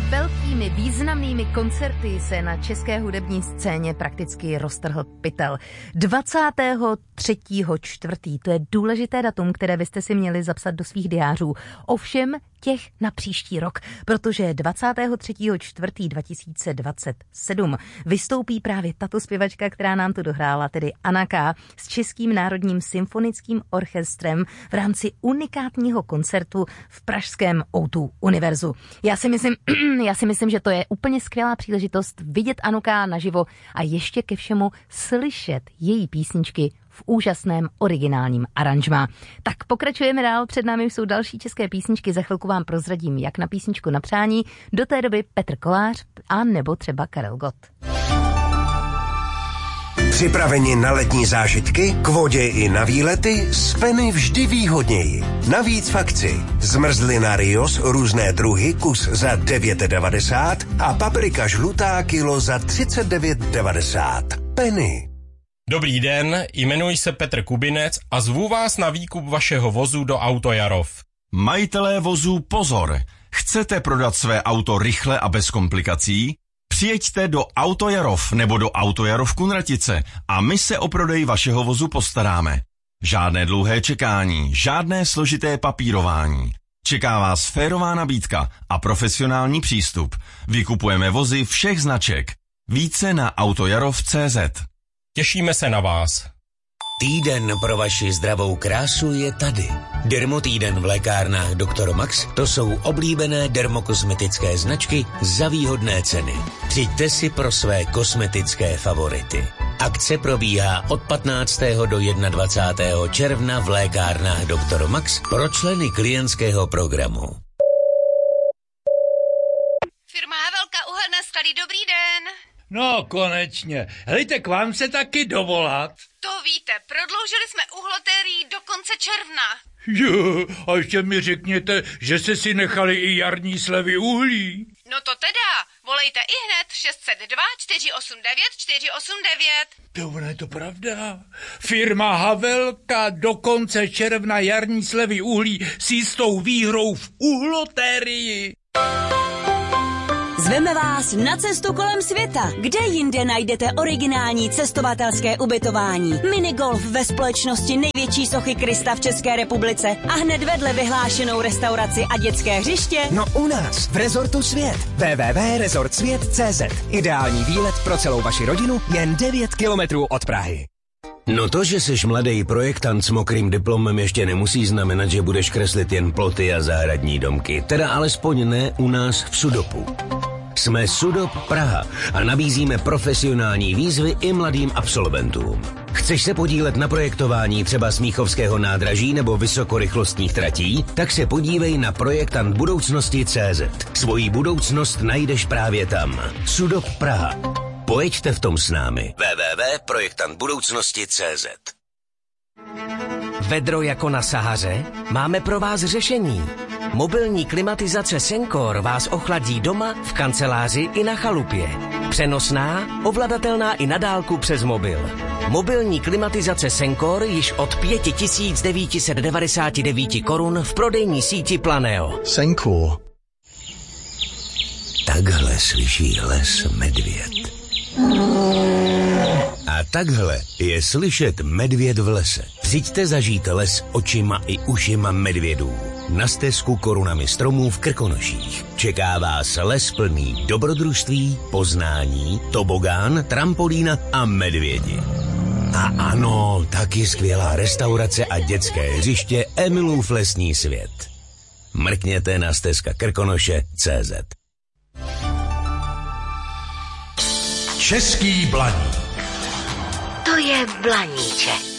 velkými významnými koncerty se na české hudební scéně prakticky roztrhl pytel. 23.4. To je důležité datum, které byste si měli zapsat do svých diářů. Ovšem těch na příští rok, protože 23.4.2027 vystoupí právě tato zpěvačka, která nám tu dohrála, tedy Anna K. s Českým národním symfonickým orchestrem v rámci unikátního koncertu v pražském O2 Univerzu. Já si myslím, že to je úplně skvělá příležitost vidět Annu K. naživo a ještě ke všemu slyšet její písničky v úžasném originálním aranžmá. Tak pokračujeme dál, před námi jsou další české písničky, za chvilku vám prozradím, jak na písničku na přání, do té doby Petr Kolář a nebo třeba Karel Gott. Připraveni na letní zážitky, k vodě i na výlety, z Penny vždy výhodněji. Navíc v akci zmrzlina Rios různé druhy kus za 9,90 a paprika žlutá kilo za 39,90. Penny. Dobrý den, jmenuji se Petr Kubinec a zvu vás na výkup vašeho vozu do Auto Jarov. Majitelé vozů pozor! Chcete prodat své auto rychle a bez komplikací? Přijeďte do Auto Jarov nebo do Auto Jarov Kunratice a my se o prodej vašeho vozu postaráme. Žádné dlouhé čekání, žádné složité papírování. Čeká vás férová nabídka a profesionální přístup. Vykupujeme vozy všech značek. Více na autojarov.cz. Těšíme se na vás. Týden pro vaši zdravou krásu je tady. Dermotýden v lékárnách Dr. Max, to jsou oblíbené dermokosmetické značky za výhodné ceny. Přijďte si pro své kosmetické favority. Akce probíhá od 15. do 21. června v lékárnách Dr. Max pro členy klientského programu. Firma Havelka Uhelné sklady, dobrý den. No, konečně. Helejte, k vám se taky dovolat. To víte, prodloužili jsme uhlotérii do konce června. Jo, a ještě mi řekněte, že jste si nechali i jarní slevy uhlí. No to teda, volejte ihned 602 489 489. To ono je to pravda. Firma Havelka do konce června jarní slevy uhlí s jistou výhrou v uhlotérii. Zveme vás na cestu kolem světa. Kde jinde najdete originální cestovatelské ubytování? Minigolf ve společnosti největší sochy Krista v České republice a hned vedle vyhlášenou restauraci a dětské hřiště? No u nás, v Rezortu Svět. www.resortsvět.cz. Ideální výlet pro celou vaši rodinu jen 9 kilometrů od Prahy. No to, že jsi mladý projektant s mokrým diplomem, ještě nemusí znamenat, že budeš kreslit jen ploty a zahradní domky. Teda alespoň ne u nás v Sudopu. Jsme Sudop Praha a nabízíme profesionální výzvy i mladým absolventům. Chceš se podílet na projektování třeba Smíchovského nádraží nebo vysokorychlostních tratí? Tak se podívej na projektantbudoucnosti.cz. Svoji budoucnost najdeš právě tam. Sudop Praha. Pojeďte v tom s námi. www.projektantbudoucnosti.cz. Vedro jako na Sahaře? Máme pro vás řešení. Mobilní klimatizace Sencor vás ochladí doma, v kanceláři i na chalupě. Přenosná, ovladatelná i na dálku přes mobil. Mobilní klimatizace Sencor již od 5999 korun v prodejní síti Planeo. Sencor. Takhle slyší les medvěd. A takhle je slyšet medvěd v lese. Přijďte zažít les očima i ušima medvědů. Na stezku korunami stromů v Krkonoších. Čeká vás les plný dobrodružství, poznání, tobogán, trampolína a medvědi. A ano, taky skvělá restaurace a dětské hřiště Emilův lesní svět. Mrkněte na stezka Krkonoše.cz. Český Blaník. To je Blaníček.